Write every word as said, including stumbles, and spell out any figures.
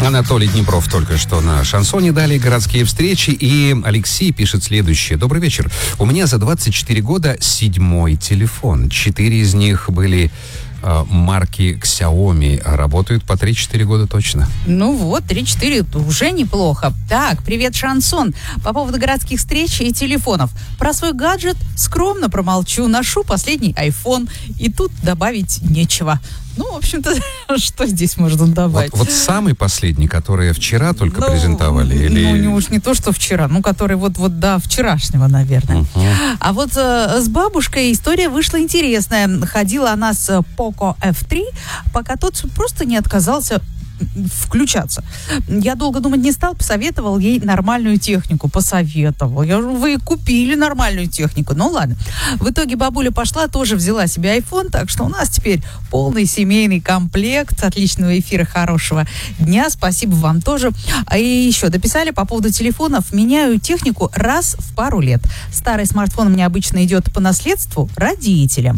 Анатолий Днепров только что на шансоне. Далее городские встречи. И Алексей пишет следующее. Добрый вечер. У меня за двадцать четыре года седьмой телефон. Четыре из них были э, марки Xiaomi. Работают по три-четыре года точно. Ну вот, три-четыре уже неплохо. Так, привет, шансон. По поводу городских встреч и телефонов. Про свой гаджет скромно промолчу. Ношу последний iPhone. И тут добавить нечего. Ну, в общем-то, что здесь можно добавить? Вот, вот самый последний, который вчера только ну, презентовали? Или... Ну, не уж не то, что вчера. Ну, который вот, вот до вчерашнего, наверное. Uh-huh. А вот э, с бабушкой история вышла интересная. Ходила она с Poco эф три, пока тот просто не отказался включаться. Я долго думать не стал, посоветовал ей нормальную технику. Посоветовал. Я говорю, вы купили нормальную технику. Ну ладно. В итоге бабуля пошла, тоже взяла себе iPhone, так что у нас теперь полный семейный комплект. Отличного эфира, хорошего дня. Спасибо вам тоже. И еще дописали по поводу телефонов. Меняю технику раз в пару лет. Старый смартфон у меня обычно идет по наследству родителям.